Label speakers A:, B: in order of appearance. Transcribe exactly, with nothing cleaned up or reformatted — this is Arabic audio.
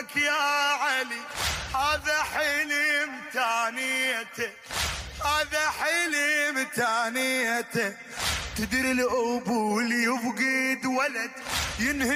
A: بحبك يا علي، هذا حلم تانيته، هذا حلم تانيته. تدري الأبو اللي يفقد ولد ينهي